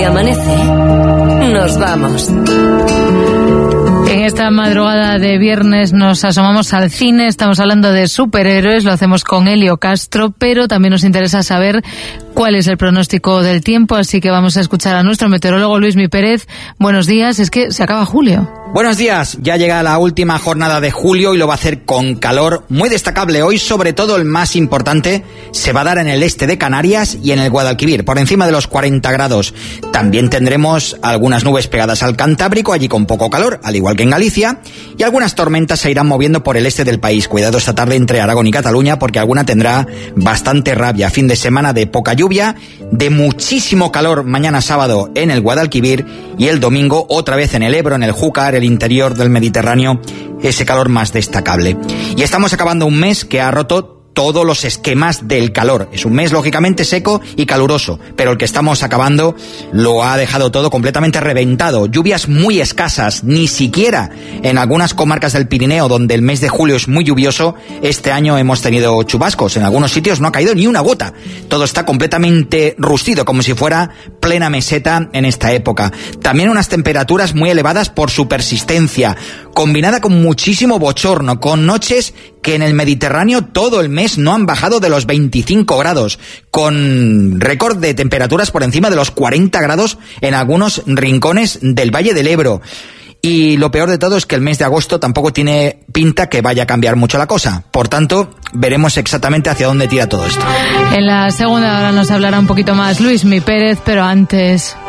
amanece, nos vamos. En esta madrugada de viernes nos asomamos al cine, estamos hablando de superhéroes, lo hacemos con Elio Castro, pero también nos interesa saber cuál es el pronóstico del tiempo, así que vamos a escuchar a nuestro meteorólogo Luismi Pérez. Buenos días, es que se acaba julio. Buenos días, ya llega la última jornada de julio y lo va a hacer con calor muy destacable. Hoy, sobre todo, el más importante se va a dar en el este de Canarias y en el Guadalquivir, por encima de los 40 grados. También tendremos algunas nubes pegadas al Cantábrico, allí con poco calor, al igual que en Galicia, y algunas tormentas se irán moviendo por el este del país. Cuidado esta tarde entre Aragón y Cataluña, porque alguna tendrá bastante rabia. Fin de semana de poca lluvia, de muchísimo calor mañana sábado en el Guadalquivir y el domingo otra vez en el Ebro, en el Júcar, el interior del Mediterráneo, ese calor más destacable. Y estamos acabando un mes que ha roto todos los esquemas del calor. Es un mes lógicamente seco y caluroso, pero el que estamos acabando lo ha dejado todo completamente reventado. Lluvias muy escasas, ni siquiera en algunas comarcas del Pirineo, donde el mes de julio es muy lluvioso, este año hemos tenido chubascos. En algunos sitios no ha caído ni una gota. Todo está completamente rustido, como si fuera plena meseta en esta época. También unas temperaturas muy elevadas por su persistencia, combinada con muchísimo bochorno, con noches que en el Mediterráneo todo el mes no han bajado de los 25 grados, con récord de temperaturas por encima de los 40 grados en algunos rincones del Valle del Ebro. Y lo peor de todo es que el mes de agosto tampoco tiene pinta que vaya a cambiar mucho la cosa. Por tanto, veremos exactamente hacia dónde tira todo esto. En la segunda hora nos hablará un poquito más Luismi Pérez, pero antes...